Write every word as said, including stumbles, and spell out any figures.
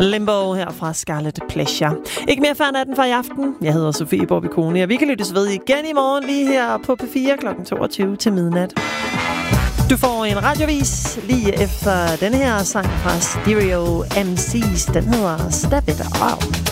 Limbo her fra Scarlet Pleasure. Ikke mere færd natten for i aften. Jeg hedder Sofie Borbicone, og vi kan lyttes ved igen i morgen lige her på P fire klokken toogtyve til midnat. Du får en radiovis lige efter denne her sang fra Stereo M C's. Den hedder Step It Out.